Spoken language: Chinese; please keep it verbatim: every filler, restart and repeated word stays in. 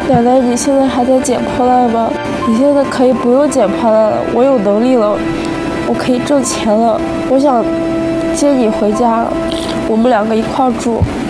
奶奶，你现在还在捡破烂吗？你现在可以不用捡破烂了，我有能力了，我可以挣钱了。我想接你回家了，我们两个一块住。